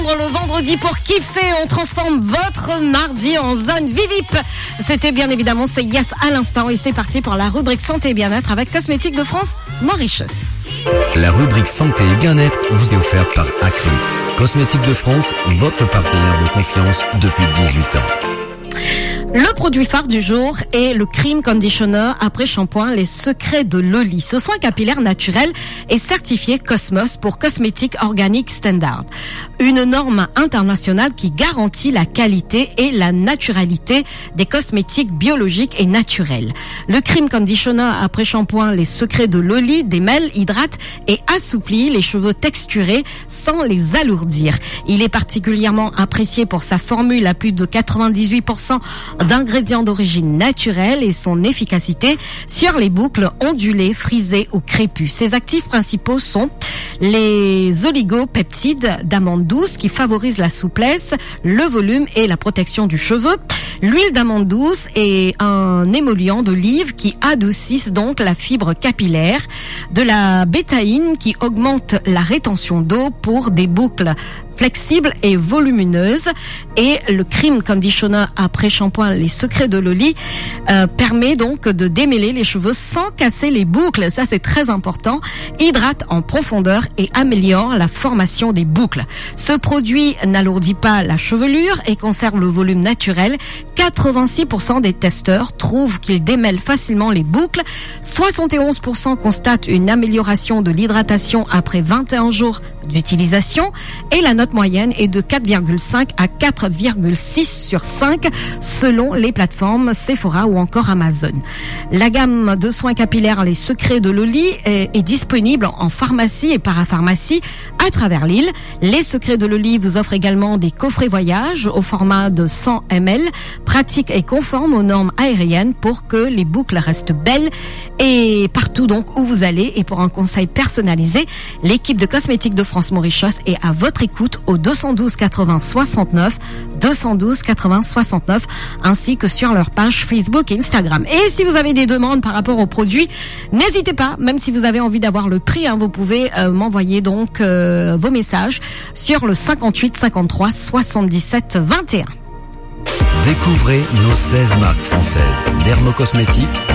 Le vendredi pour kiffer, on transforme votre mardi en zone Vivip. C'était bien évidemment c'est Yes à l'instant et c'est parti pour la rubrique santé et bien-être avec Cosmétiques de France Mauritius. La rubrique santé et bien-être vous est offerte par Acrux. Cosmétiques de France, votre partenaire de confiance depuis 18 ans. Le produit phare du jour est le Cream Conditioner après shampoing Les Secrets de Loli. Ce soin capillaire naturel est certifié Cosmos pour Cosmétiques Organic Standard. Une norme internationale qui garantit la qualité et la naturalité des cosmétiques biologiques et naturels. Le Cream Conditioner après shampoing Les Secrets de Loli démêle, hydrate et assouplit les cheveux texturés sans les alourdir. Il est particulièrement apprécié pour sa formule à plus de 98% d'ingrédients d'origine naturelle et son efficacité sur les boucles ondulées, frisées ou crépues. Ses actifs principaux sont les oligopeptides d'amandes douces qui favorisent la souplesse, le volume et la protection du cheveu. L'huile d'amande douce est un émollient d'olive qui adoucissent donc la fibre capillaire. De la bétaïne qui augmente la rétention d'eau pour des boucles flexible et volumineuse, et le Cream Conditioner après shampoing Les Secrets de Loli permet donc de démêler les cheveux sans casser les boucles. Ça c'est très important. Hydrate en profondeur et améliore la formation des boucles. Ce produit n'alourdit pas la chevelure et conserve le volume naturel. 86% des testeurs trouvent qu'il démêle facilement les boucles. 71% constatent une amélioration de l'hydratation après 21 jours d'utilisation, et la note moyenne est de 4,5 à 4,6 sur 5 selon les plateformes Sephora ou encore Amazon. La gamme de soins capillaires Les Secrets de Loli est disponible en pharmacie et parapharmacie à travers l'île. Les Secrets de Loli vous offre également des coffrets voyage au format de 100 ml, pratiques et conformes aux normes aériennes pour que les boucles restent belles et partout donc où vous allez. Et pour un conseil personnalisé, l'équipe de Cosmétiques de France Mauritius est à votre écoute au 212 80 69 212 80 69 ainsi que sur leur page Facebook et Instagram. Et si vous avez des demandes par rapport aux produits, n'hésitez pas, même si vous avez envie d'avoir le prix, vous pouvez m'envoyer donc vos messages sur le 58 53 77 21. Découvrez nos 16 marques françaises. Dermocosmétiques,